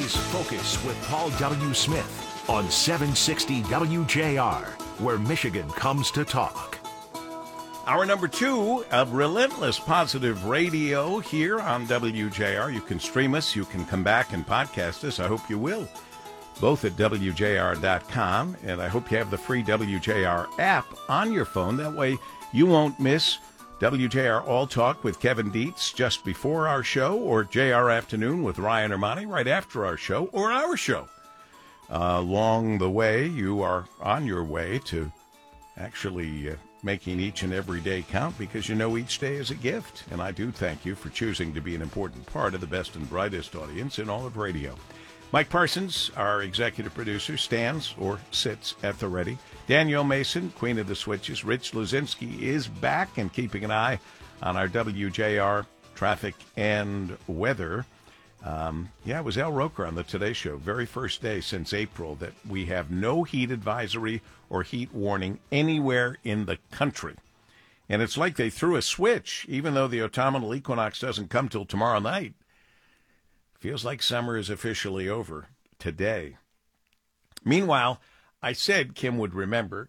is Focus with Paul W. Smith on 760 WJR, where Michigan comes to talk. Hour number 2 of Relentless Positive Radio here on WJR. You can stream us. You can come back and podcast us. I hope you will. Both at WJR.com. And I hope you have the free WJR app on your phone. That way you won't miss WJR All Talk with Kevin Dietz just before our show, or JR Afternoon with Ryan Armani right after our show, or our show. Along the way, you are on your way to actually making each and every day count, because you know each day is a gift. And I do thank you for choosing to be an important part of the best and brightest audience in all of radio. Mike Parsons, our executive producer, stands or sits at the ready. Danielle Mason, Queen of the Switches. Rich Luzinski is back and keeping an eye on our WJR traffic and weather. It was Al Roker on the Today Show. Very first day since April that we have no heat advisory or heat warning anywhere in the country. And it's like they threw a switch, even though the autumnal equinox doesn't come till tomorrow night. Feels like summer is officially over today. Meanwhile, I said Kim would remember.